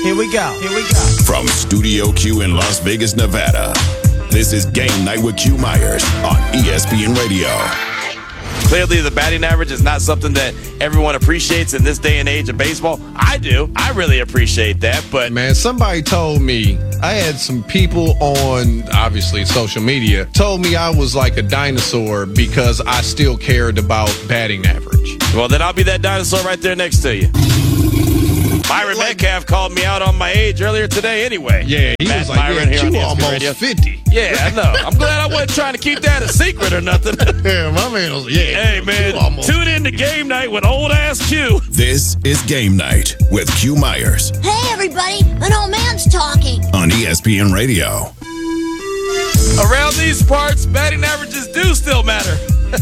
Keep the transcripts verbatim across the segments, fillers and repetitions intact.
Here we go. Here we go. From Studio Q in Las Vegas, Nevada, this is Game Night with Q Myers on E S P N Radio. Clearly, the batting average is not something that everyone appreciates in this day and age of baseball. I do. I really appreciate that. But man, somebody told me, I had some people on, obviously, social media, told me I was like a dinosaur because I still cared about batting average. Well, then I'll be that dinosaur right there next to you. Myron Metcalf called me out on my age earlier today anyway. Yeah, he Matt was like, Myron yeah, here on you E S P N almost Radio. fifty. Yeah, I know. I'm glad I wasn't trying to keep that a secret or nothing. Yeah, my man was, yeah. Hey, man, tune in to Game Night with old-ass Q. This is Game Night with Q Myers. Hey, everybody, an old man's talking. On E S P N Radio. Around these parts, batting averages do still matter.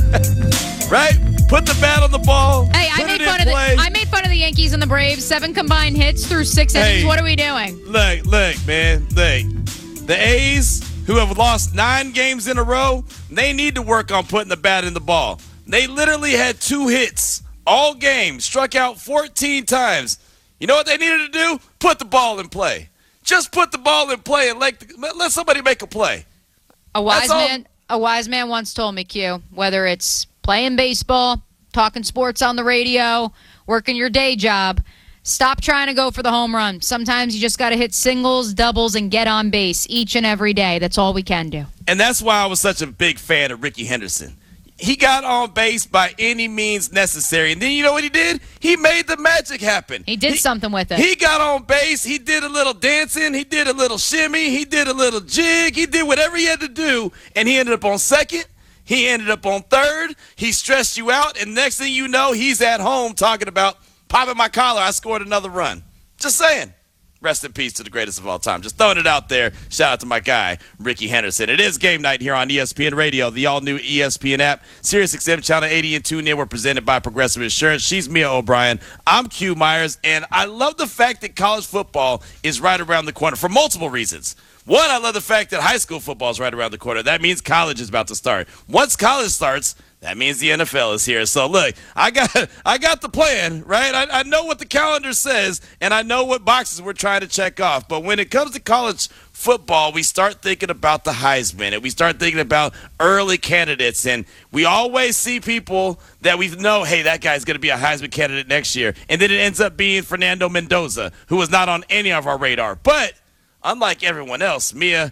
Right? Put the bat on the ball. Hey, I made fun of the I made fun of the Yankees and the Braves. Seven combined hits through six innings. Hey, what are we doing? Look, look, man. Look. The A's, who have lost nine games in a row, they need to work on putting the bat in the ball. They literally had two hits all game, struck out fourteen times. You know what they needed to do? Put the ball in play. Just put the ball in play and let, let somebody make a play. A wise man, a wise man once told me, Q, whether it's playing baseball, talking sports on the radio, working your day job, stop trying to go for the home run. Sometimes you just got to hit singles, doubles, and get on base each and every day. That's all we can do. And that's why I was such a big fan of Ricky Henderson. He got on base by any means necessary. And then you know what he did? He made the magic happen. He did he, something with it. He got on base. He did a little dancing. He did a little shimmy. He did a little jig. He did whatever he had to do. And he ended up on second. He ended up on third. He stressed you out. And next thing you know, he's at home talking about popping my collar. I scored another run. Just saying. Rest in peace to the greatest of all time. Just throwing it out there. Shout out to my guy, Ricky Henderson. It is Game Night here on E S P N Radio, the all-new E S P N app. SiriusXM Channel eighty and tune in. We're presented by Progressive Insurance. She's Mia O'Brien. I'm Q Myers, and I love the fact that college football is right around the corner for multiple reasons. One, I love the fact that high school football is right around the corner. That means college is about to start. Once college starts, that means the N F L is here. So, look, I got I got the plan, right? I, I know what the calendar says, and I know what boxes we're trying to check off. But when it comes to college football, we start thinking about the Heisman, and we start thinking about early candidates. And we always see people that we know, hey, that guy's going to be a Heisman candidate next year. And then it ends up being Fernando Mendoza, who was not on any of our radar. But unlike everyone else, Mia,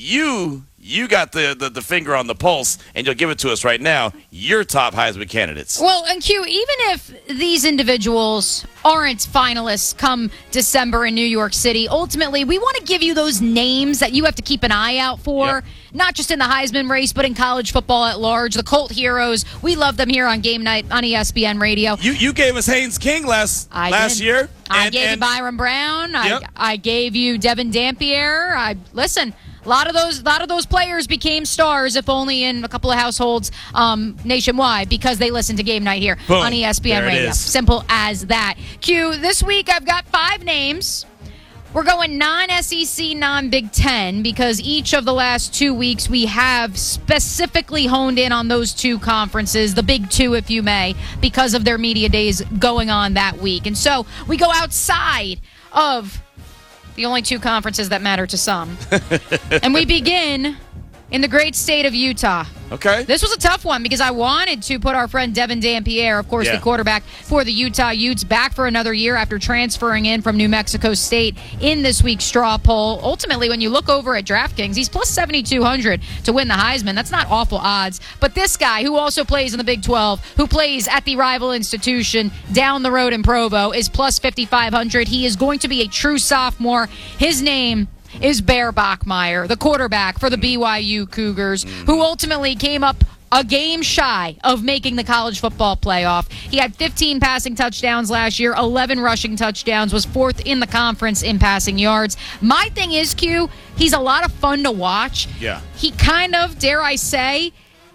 you you got the, the, the finger on the pulse, and you'll give it to us right now, your top Heisman candidates. Well, and Q, even if these individuals aren't finalists come December in New York City, ultimately we want to give you those names that you have to keep an eye out for, yep. Not just in the Heisman race, but in college football at large. The Colt Heroes, we love them here on Game Night on E S P N Radio. You you gave us Haynes King last I last did. year. I and, gave and, you Byron Brown. Yep. I, I gave you Devin Dampier. I listen. A lot of those, a lot of those players became stars, if only in a couple of households um, nationwide, because they listened to Game Night here Boom. on E S P N There it Radio. is. Simple as that. Q, this week I've got five names. We're going non-S E C, non-Big Ten, because each of the last two weeks we have specifically honed in on those two conferences, the Big Two, if you may, because of their media days going on that week. And so we go outside of the only two conferences that matter to some. And we begin in the great state of Utah. Okay. This was a tough one because I wanted to put our friend Devin Dampier, of course, yeah. the quarterback for the Utah Utes, back for another year after transferring in from New Mexico State in this week's straw poll. Ultimately, when you look over at DraftKings, he's plus seventy-two hundred to win the Heisman. That's not awful odds. But this guy, who also plays in the Big twelve, who plays at the rival institution down the road in Provo, is plus fifty-five hundred. He is going to be a true sophomore. His name is Bear Bachmeier, the quarterback for the B Y U Cougars, who ultimately came up a game shy of making the college football playoff. He had fifteen passing touchdowns last year, eleven rushing touchdowns, was fourth in the conference in passing yards. My thing is, Q, he's a lot of fun to watch. Yeah. He kind of, dare I say,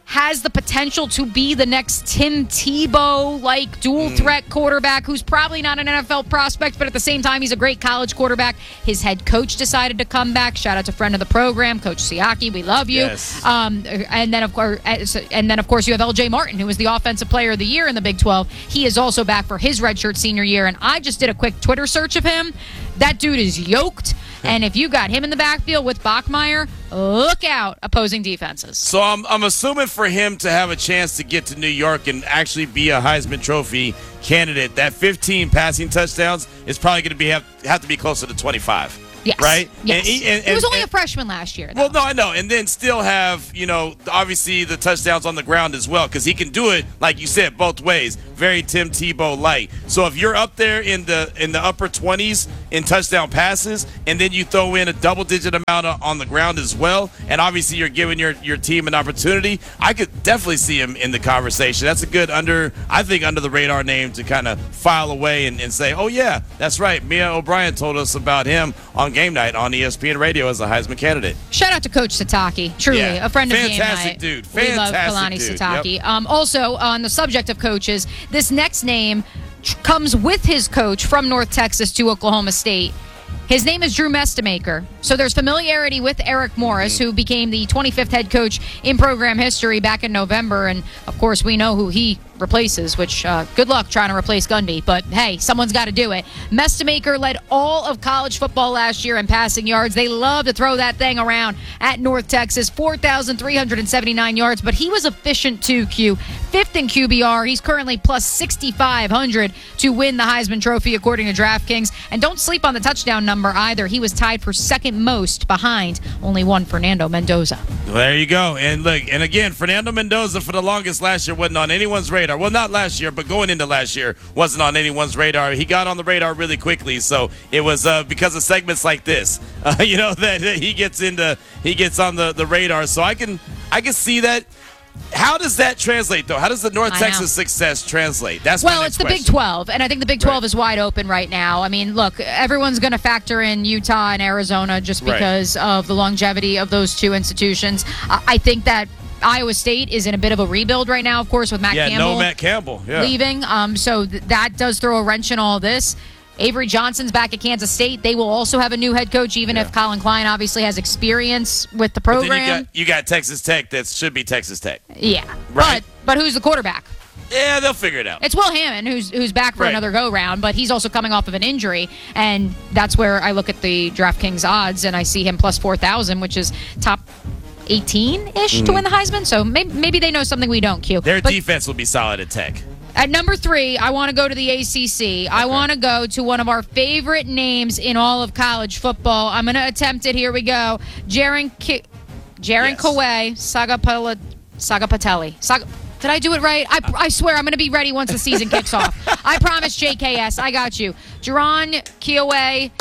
has the potential to be the next Tim Tebow, like dual threat quarterback who's probably not an N F L prospect, but at the same time, he's a great college quarterback. His head coach decided to come back. Shout out to friend of the program, Coach Siaki. We love you. Yes. Um, and then of course, and then of course, you have L J Martin, who was the offensive player of the year in the Big twelve. He is also back for his redshirt senior year. And I just did a quick Twitter search of him. That dude is yoked. And if you got him in the backfield with Bachmeier, look out, opposing defenses. So I'm, I'm assuming for him to have a chance to get to New York and actually be a Heisman Trophy candidate, that fifteen passing touchdowns is probably going to be have, have to be closer to twenty-five. Yes. Right? Yes. And he, and, he was and, only and, a freshman last year, though. Well, no, I know. And then still have, you know, obviously the touchdowns on the ground as well, because he can do it, like you said, both ways. Very Tim Tebow light. So if you're up there in the in the upper twenties in touchdown passes, and then you throw in a double-digit amount of, on the ground as well, and obviously you're giving your, your team an opportunity, I could definitely see him in the conversation. That's a good under, I think, under the radar name to kind of file away and, and say, oh, yeah, that's right. Mia O'Brien told us about him on game night on E S P N Radio as a Heisman candidate. Shout out to Coach Sataki, truly Yeah. a friend of Game Fantastic Night. dude. We love Fantastic Kalani dude. Sataki. Yep. Um, also, on the subject of coaches, this next name tr- comes with his coach from North Texas to Oklahoma State. His name is Drew Mestemaker. So there's familiarity with Eric Morris, mm-hmm. who became the twenty-fifth head coach in program history back in November. And, of course, we know who he replaces, which uh, good luck trying to replace Gundy. But, hey, someone's got to do it. Mestemaker led all of college football last year in passing yards. They love to throw that thing around at North Texas. four thousand three hundred seventy-nine yards, but he was efficient too, Q. Fifth in Q B R. He's currently plus sixty-five hundred to win the Heisman Trophy, according to DraftKings. And don't sleep on the touchdown number either. He was tied for second most behind only one Fernando Mendoza. Well, there you go. And look, and again, Fernando Mendoza for the longest last year wasn't on anyone's radar. Well, not last year, but going into last year wasn't on anyone's radar. He got on the radar really quickly, so it was uh, because of segments like this, uh, you know, that, that he gets into, he gets on the, the radar. So I can, I can see that. How does that translate, though? How does the North I Texas know. success translate? That's well, my it's next the question. Big twelve, and I think the Big twelve Right. is wide open right now. I mean, look, everyone's going to factor in Utah and Arizona just Right. because of the longevity of those two institutions. I, I think that Iowa State is in a bit of a rebuild right now, of course, with Matt Yeah, Campbell no Matt Campbell. Yeah. leaving. Um, so th- that does throw a wrench in all this. Avery Johnson's back at Kansas State. They will also have a new head coach, even Yeah. if Colin Klein obviously has experience with the But program. then you got, you got Texas Tech that should be Texas Tech. yeah, Right. but but who's the quarterback? Yeah, they'll figure it out. It's Will Hammond, who's who's back for Right. another go round, but he's also coming off of an injury, and that's where I look at the DraftKings odds and I see him plus four thousand, which is top eighteen-ish to win the Heisman. So maybe, maybe they know something we don't, Q. Their But defense will be solid at Tech. at number three, I want to go to the A C C. I want to go to one of our favorite names in all of college football. I'm going to attempt it. Here we go. Jaron Ki- Jaron Yes. Kawhi Sagapala- Sagapatelli. Sag- Did I do it right? I, I swear I'm going to be ready once the season kicks off. I promise, J K S. I got you. Jaron Kiowe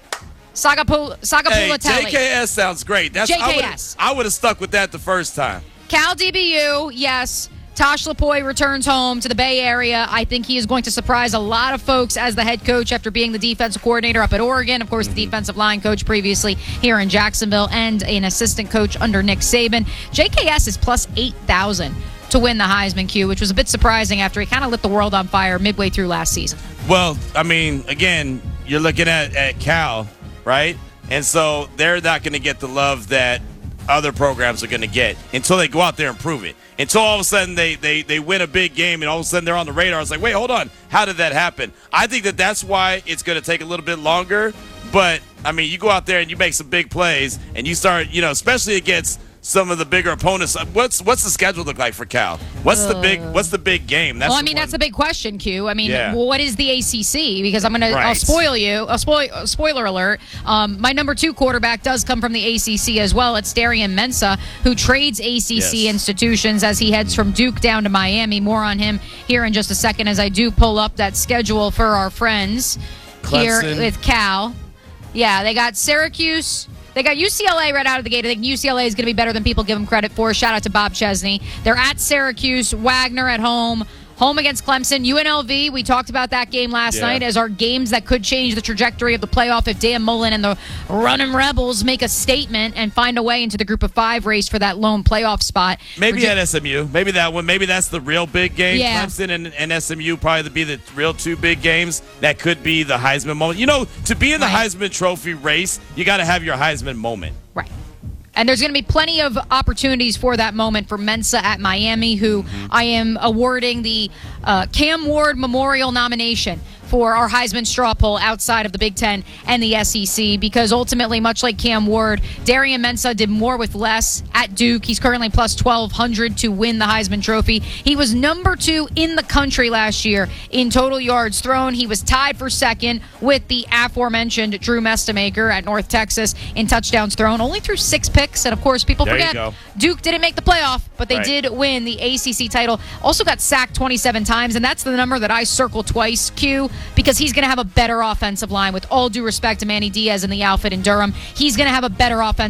Sagapul- Hey, Sagapulatelli. J K S sounds great. That's J K S. I would have stuck with that the first time. Cal D B U, yes. Tosh Lapoy returns home to the Bay Area. I think he is going to surprise a lot of folks as the head coach after being the defensive coordinator up at Oregon. Of course, the defensive line coach previously here in Jacksonville and an assistant coach under Nick Saban. J K S is plus eight thousand to win the Heisman Q, which was a bit surprising after he kind of lit the world on fire midway through last season. Well, I mean, again, you're looking at, at Cal, right? And so they're not going to get the love that other programs are going to get until they go out there and prove it. Until all of a sudden they, they, they win a big game and all of a sudden they're on the radar. It's like, wait, hold on. How did that happen? I think that that's why it's going to take a little bit longer. But, I mean, you go out there and you make some big plays and you start, you know, especially against some of the bigger opponents. What's what's the schedule look like for Cal? What's the big What's the big game? That's well, I the mean, one. that's the big question, Q. I mean, Yeah. what is the A C C? Because I'm going to, I'll Right. spoil you. A spoil, a spoiler alert. Um, my number two quarterback does come from the A C C as well. It's Darian Mensah, who trades A C C Yes. institutions as he heads from Duke down to Miami. More on him here in just a second as I do pull up that schedule for our friends here Clemson. with Cal. Yeah, they got Syracuse. They got U C L A right out of the gate. I think U C L A is going to be better than people give them credit for. Shout out to Bob Chesney. They're at Syracuse, Wagner at home, Home against Clemson. U N L V, we talked about that game last Yeah. night as our games that could change the trajectory of the playoff if Dan Mullen and the Running Rebels make a statement and find a way into the group of five race for that lone playoff spot. Maybe Virgi- at S M U. Maybe that one. Maybe that's the real big game. Yeah. Clemson and, and S M U probably be the real two big games. That could be the Heisman moment. You know, to be in the Right. Heisman Trophy race, you got to have your Heisman moment. Right. And there's going to be plenty of opportunities for that moment for Mensa at Miami, who Mm-hmm. I am awarding the uh, Cam Ward Memorial nomination for our Heisman straw poll outside of the Big Ten and the S E C, because ultimately, much like Cam Ward, Darian Mensa did more with less at Duke. He's currently plus twelve hundred to win the Heisman Trophy. He was number two in the country last year in total yards thrown. He was tied for second with the aforementioned Drew Mestamaker at North Texas in touchdowns thrown. Only threw six picks, and of course, people There you forget go. Duke didn't make the playoff, but they Right. did win the A C C title. Also got sacked twenty-seven times, and that's the number that I circle twice, Q, because he's going to have a better offensive line. With all due respect to Manny Diaz and the outfit in Durham, he's going to have a better offensive